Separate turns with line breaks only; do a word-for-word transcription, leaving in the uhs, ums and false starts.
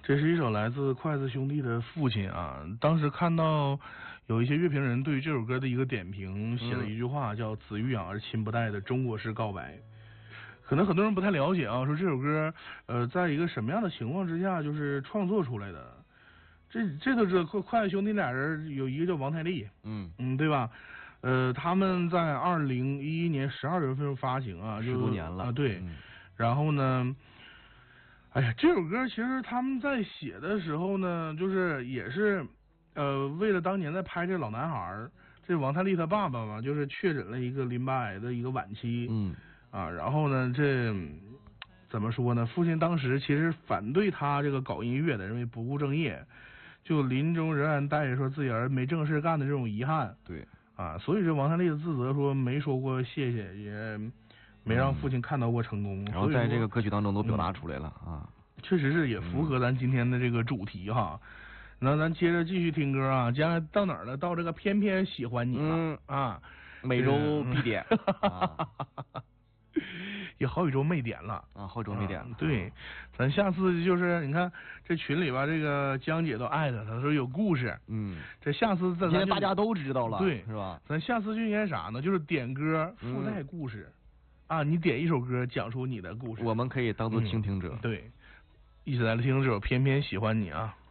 这是一首来自筷子兄弟的父亲啊。当时看到有一些乐评人对于这首歌的一个点评，写了一句话叫“子欲养而亲不待”的中国式告白。可能很多人不太了解啊，说这首歌呃，在一个什么样的情况之下就是创作出来的。这这都知道，筷子兄弟俩人有一个叫王太利，
嗯
嗯，对吧？呃，他们在二零一一年十二月份发行啊，
十多年了
啊，对。
嗯、然
后呢？哎呀，这首歌其实他们在写的时候呢，就是也是，呃，为了当年在拍这老男孩，这王太利他爸爸嘛，就是确诊了一个淋巴癌的一个晚期，
嗯，
啊，然后呢，这怎么说呢？父亲当时其实反对他这个搞音乐的，认为不务正业，就临终仍然带着说自己儿子没正事干的这种遗憾，
对，
啊，所以这王太利的自责说没说过谢谢也。没让父亲看到过成功，
嗯、然后在这个歌曲当中都表达出来了、嗯、啊，
确实是也符合咱今天的这个主题哈。那、嗯、咱接着继续听歌啊，将来到哪儿了？到这个偏偏喜欢你了、
嗯、
啊，
每周必点，啊、
也好几周没点了
啊，好几周没点了、
啊。对，咱下次就是你看这群里吧，这个江姐都艾特他说有故事，
嗯，
这下次咱
现在大家都知道了，
对，
是吧？
咱下次就应该啥呢？就是点歌附带故事。嗯啊，你点一首歌，讲述你的故事，
我们可以当做倾听者。
嗯、对，一起来听这首《偏偏喜欢你》啊。